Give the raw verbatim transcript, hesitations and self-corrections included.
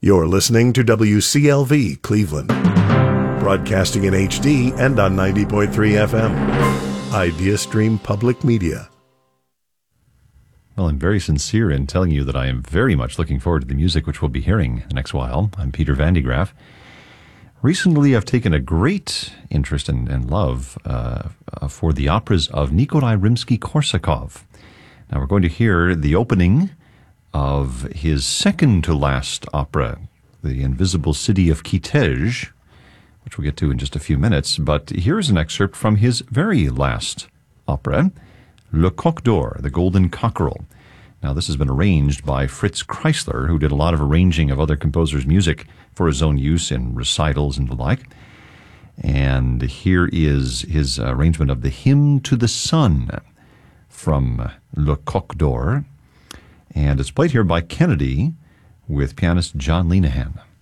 You're listening to W C L V Cleveland, broadcasting in H D and on ninety point three F M. IdeaStream Public Media. Well, I'm very sincere in telling you that I am very much looking forward to the music which we'll be hearing the next while. I'm Peter Van de Graaff. Recently, I've taken a great interest and, and love uh, for the operas of Nikolai Rimsky-Korsakov. Now, we're going to hear the opening of his second-to-last opera, The Invisible City of Kitezh, which we'll get to in just a few minutes. But here's an excerpt from his very last opera, Le Coq d'Or, The Golden Cockerel. Now, this has been arranged by Fritz Kreisler, who did a lot of arranging of other composers' music for his own use in recitals and the like. And here is his arrangement of the Hymn to the Sun from Le Coq d'Or. And it's played here by Kennedy with pianist John Linehan.